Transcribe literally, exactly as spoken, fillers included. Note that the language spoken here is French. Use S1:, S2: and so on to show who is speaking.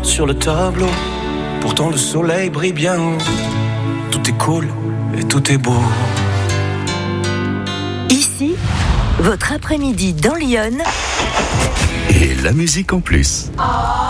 S1: sur le tableau. Pourtant le soleil brille bien haut. Tout est cool et tout est beau.
S2: Ici, votre après-midi dans Lyon.
S3: Et la musique en plus.